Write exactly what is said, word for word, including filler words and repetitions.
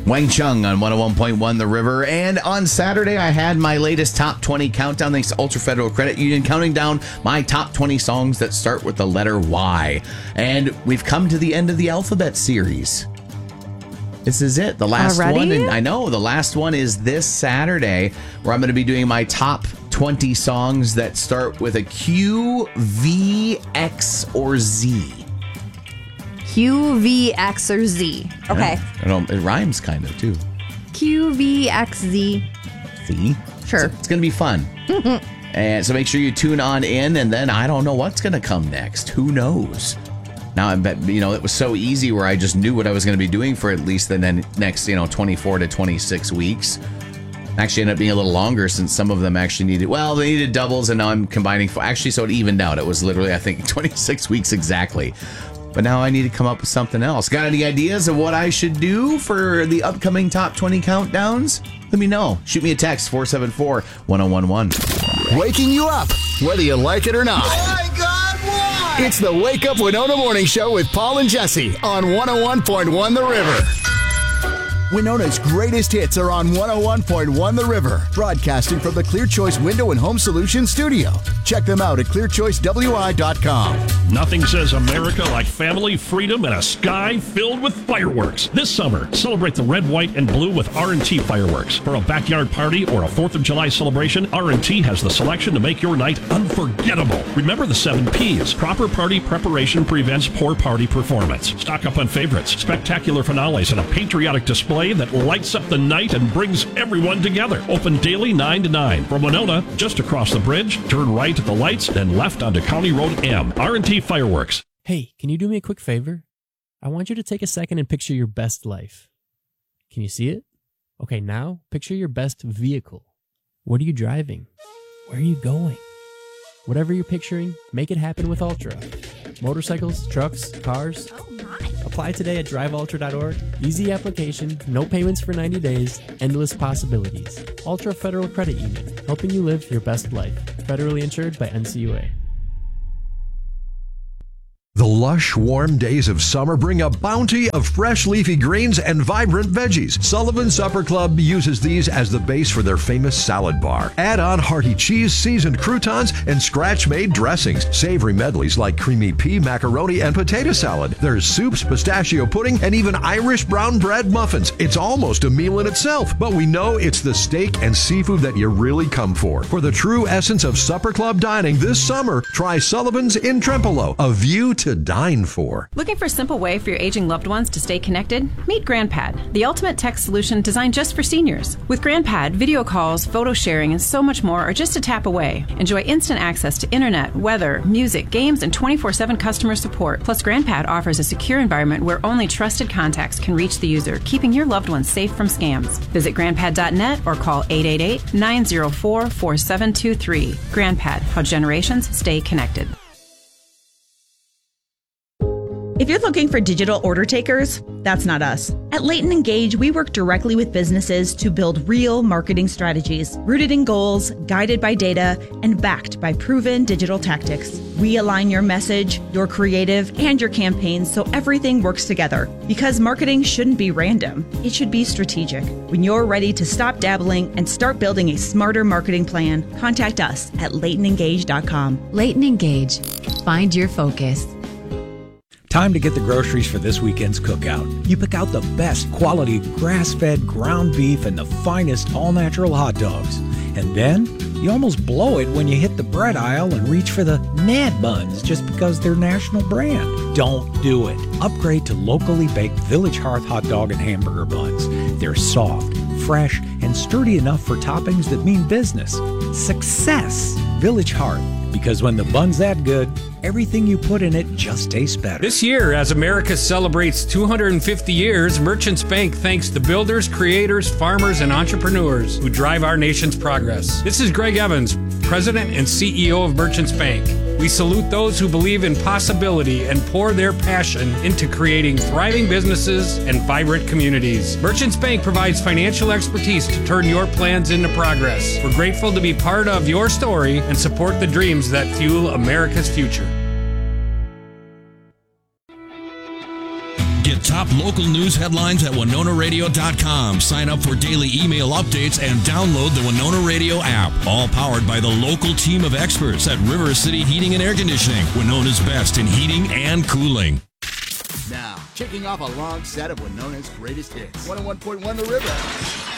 Wang Chung on one oh one point one The River. And on Saturday, I had my latest top twenty countdown, thanks to Ultra Federal Credit Union, counting down my top twenty songs that start with the letter Y. And we've come to the end of the alphabet series. This is it, the last Already? one. And I know, the last one is this Saturday, where I'm going to be doing my top twenty songs that start with a Q, V, X, or Z. Q, V, X, or Z. Okay. Yeah, I don't, it rhymes kind of, too. Q, V, X, Z. See? Sure. So it's going to be fun. And so make sure you tune on in, and then I don't know what's going to come next. Who knows? Now, I bet, you know, it was so easy where I just knew what I was going to be doing for at least the next, you know, twenty-four to twenty-six weeks. Actually ended up being a little longer since some of them actually needed, well, they needed doubles, and now I'm combining. Actually, so it evened out. It was literally, I think, twenty-six weeks exactly. But now I need to come up with something else. Got any ideas of what I should do for the upcoming top twenty countdowns? Let me know. Shoot me a text, four seven four, one oh one one. Waking you up, whether you like it or not. Oh my God, why? It's the Wake Up Winona Morning Show with Paul and Jesse on one oh one point one The River. Winona's greatest hits are on one oh one point one The River, broadcasting from the Clear Choice Window and Home Solutions studio. Check them out at clear choice w i dot com. Nothing says America like family, freedom, and a sky filled with fireworks. This summer, celebrate the red, white, and blue with R and T Fireworks. For a backyard party or a fourth of July celebration, R and T has the selection to make your night unforgettable. Remember the seven P's. Proper party preparation prevents poor party performance. Stock up on favorites, spectacular finales, and a patriotic display that lights up the night and brings everyone together. Open daily nine to nine. From Winona, just across the bridge, turn right at the lights, then left onto County Road M. R and T Fireworks. Hey, can you do me a quick favor? I want you to take a second and picture your best life. Can you see it? Okay, now picture your best vehicle. What are you driving? Where are you going? Whatever you're picturing, make it happen with Ultra. Motorcycles, trucks, cars. Oh my. Apply today at drive ultra dot org. Easy application, no payments for ninety days, endless possibilities. Ultra Federal Credit Union, helping you live your best life. Federally insured by N C U A. The lush, warm days of summer bring a bounty of fresh leafy greens and vibrant veggies. Sullivan Supper Club uses these as the base for their famous salad bar. Add on hearty cheese, seasoned croutons, and scratch-made dressings. Savory medleys like creamy pea, macaroni, and potato salad. There's soups, pistachio pudding, and even Irish brown bread muffins. It's almost a meal in itself, but we know it's the steak and seafood that you really come for. For the true essence of Supper Club dining this summer, try Sullivan's in Trempealeau, a view to dine for. Looking for a simple way for your aging loved ones to stay connected? Meet GrandPad, the ultimate tech solution designed just for seniors. With GrandPad, video calls, photo sharing, and so much more are just a tap away. Enjoy instant access to internet, weather, music, games, and twenty-four seven customer support. Plus, GrandPad offers a secure environment where only trusted contacts can reach the user, keeping your loved ones safe from scams. Visit grandpad dot net or call eight eight eight, nine zero four, four seven two three. GrandPad, how generations stay connected. If you're looking for digital order takers, that's not us. At Leighton Engage, we work directly with businesses to build real marketing strategies, rooted in goals, guided by data, and backed by proven digital tactics. We align your message, your creative, and your campaigns so everything works together. Because marketing shouldn't be random, it should be strategic. When you're ready to stop dabbling and start building a smarter marketing plan, contact us at leighton engage dot com. Leighton Engage. Find your focus. Time to get the groceries for this weekend's cookout. You pick out the best quality grass-fed ground beef and the finest all-natural hot dogs. And then you almost blow it when you hit the bread aisle and reach for the Mad Buns just because they're national brand. Don't do it. Upgrade to locally baked Village Hearth hot dog and hamburger buns. They're soft, fresh, and sturdy enough for toppings that mean business. Success! Village Hearth. Because when the bun's that good, everything you put in it just tastes better. This year, as America celebrates two hundred fifty years, Merchants Bank thanks the builders, creators, farmers, and entrepreneurs who drive our nation's progress. This is Greg Evans, President and C E O of Merchants Bank. We salute those who believe in possibility and pour their passion into creating thriving businesses and vibrant communities. Merchants Bank provides financial expertise to turn your plans into progress. We're grateful to be part of your story and support the dreams that fuel America's future. Get top local news headlines at winona radio dot com. Sign up for daily email updates and download the Winona Radio app. All powered by the local team of experts at River City Heating and Air Conditioning, Winona's best in heating and cooling. Now, kicking off a long set of Winona's greatest hits. one oh one point one The River.